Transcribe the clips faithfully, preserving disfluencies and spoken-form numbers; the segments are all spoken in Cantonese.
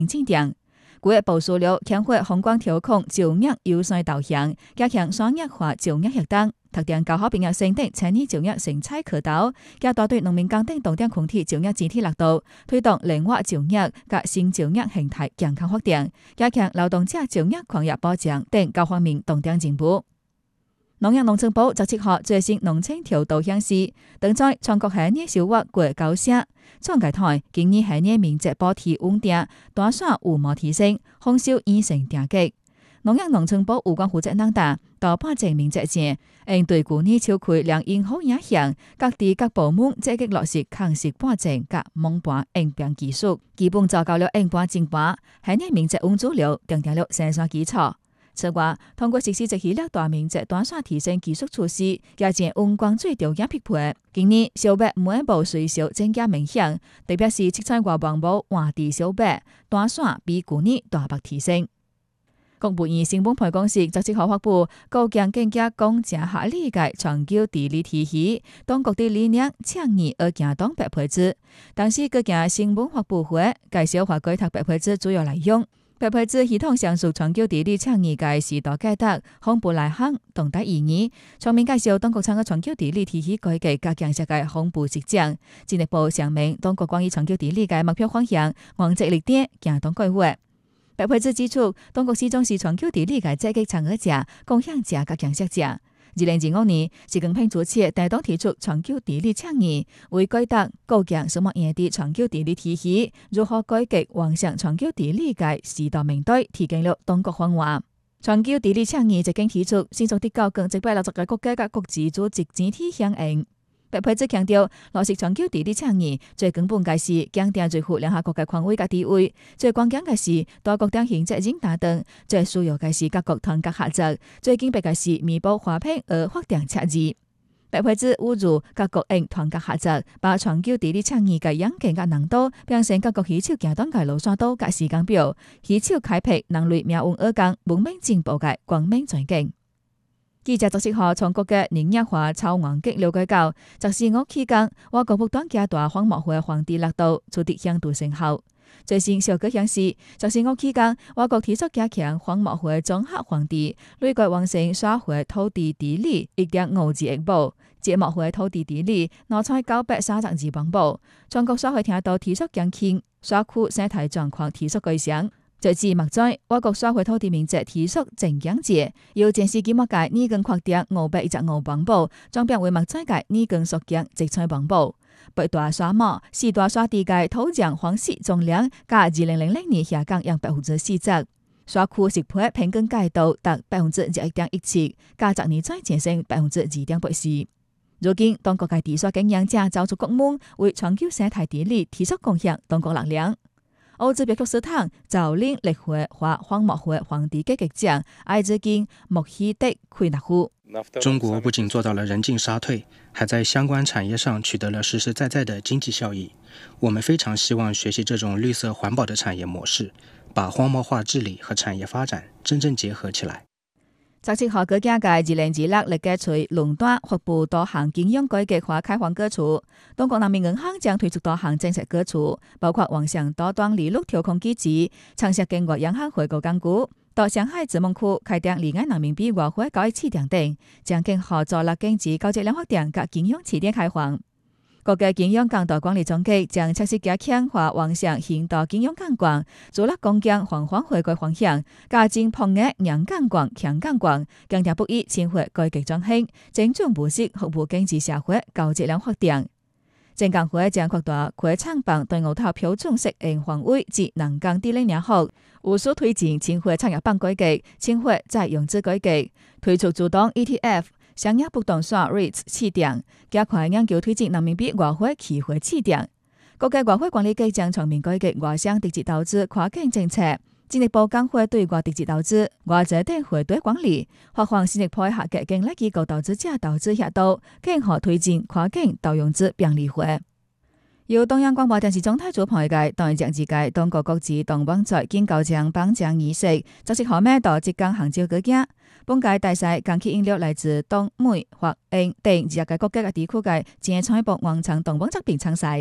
進店。佢嘅部署了強化風光調控就業優先導向，加強商業化就業活動，特定搞好並入升等產業就業生產渠道，加大對農民工等動點群體就業整體力度，推動靈活就業及新就業形態健康發展，加強勞動者就業權益保障等各方面動點進步。農業農村部十七號最新農青條導向示，登載全國下年收穫國高社，創界台今年下年面積保持穩定，單線有無提升，豐收已成定局。農業農村部有關負責人大到八證面積前，應對去年秋季良因好影響，各地各部門積極落實抗蝕半證及蒙盤應變技術，基本做到了應盤淨盤，下年面積穩住了，奠定了生產基礎。此外，通過實施一系列大面積單線提升技術措施，加強溫光水條件匹配，今年收穫每一步稅收增加明顯，特別是七彩外環部換地收穫單線比去年大幅提升。國務院新聞辦公室十七號發布構建更加公正合理嘅長久治理體系，當局的理念倡議而行動白皮子，當時各家新聞發布會介紹法規及白皮子主要內容。白皮子系統詳述長久治理倡議嘅時代價值、豐富內涵、重大意義，全面介紹當局參與長久治理體系改革加強設嘅豐富實踐，進一步說明當局關於長久治理嘅目標方向、原則立點、行動計劃。白皮子指出，當局始終是長久治理嘅積極參與者、貢獻者加強實者。二零二五年，習近平主持帶動提出長久治理倡議，為改革構建什麼樣的長久治理體系，如何改革完善長久治理嘅時代命題，提供了當局方案。長久治理倡議一經提出，迅速地構建一百六十個國家嘅國際組織整體響應。白皮子強調，落實長久治理倡議最根本嘅是強調維護聯合國嘅權威嘅地位，最關鍵嘅是多國黨行責任打等，最需要嘅是各國團結合作，最緊迫嘅是彌補花瓶而發展赤字。白皮子呼籲各國應團結合作，把長久治理倡議嘅嚴謹嘅難度變成各國攜手行動嘅路線圖嘅時間表，攜手開闢人類命運而講文明進步嘅光明前景。記者十七號從各嘅農業化草原局了解到，十四五期間，我國不斷加大荒漠化黃地力度，取得顯著成效。最新數據顯示，十四五期間，我國提速加強荒漠化綜合黃地，累計完成刷回土地地理一點五二億畝，節目化土地地理攞出九百三十二萬畝，全國刷回聽到提速減輕，刷區生態狀況提速改善。截至目前，我國刷回土地面積提速正減值，由前時計劃嘅擬更擴大五百一十五萬畝，將變為目前嘅擬更縮減一千萬畝。八大沙漠、四大沙地嘅土壤荒蝕總量，較二零零零年下降約百分之四十。刷區食配平均蓋度達百分之一點一七，較十年前前升百分之二點八四。如今，當國嘅地刷經營者走出國門，為長久生態治理提出貢獻當國力量。歐洲別克斯坦造林綠化或荒漠化黃地嘅局長埃茲金莫希德奎納夫。 中國不僅做到了人進沙退，還在相關產業上取得了實實在在的經濟效益。我們非常希望學習這種綠色環保的產業模式，把荒漠化治理和產業發展真正結合起來。 十七號國家嘅二零二六立嘅隨倫敦發布多項經營改革和開放舉措，中國人民銀行將推出多項政策舉措，包括完善多端利率調控機制，長期經過央行回購港股，到上海自貿區開展離岸人民幣外匯交易試點等，將更合作力經濟高質量發展及金融試點開放。各個金融監督管理總局將測試加強或完善現代金融監管，主力攻堅環環回歸方向，加進破額硬監管、強監管，強調不易前回改革轉型，精準模式服務經濟社會高質量發展。證監會將擴大開廠辦對外頭標準適應範圍至能降低零年後，務須推進前回產業辦改革、前回再融資改革，推出主動 E T F。商業不動產 REITs 試點，加快研究推進人民幣外匯期貨試點。國家外匯管理局將全面改革外商直接投資跨境政策，進一步強化對外直接投資、外債等匯兌管理，發放新一批合格境內機構投資者投資額度，更好推進跨境投融資便利化。由中央廣播電視總台主辦嘅台政治界中國國際動幫賽建構獎頒獎儀式，十七號晚到浙江杭州舉行。本屆大賽港企引入來自東美、華、英等二十個國家嘅地區嘅精彩博完成動幫作品參賽。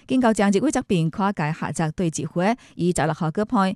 經過政治規則邊跨界下集對峙會，以十六號舉辦，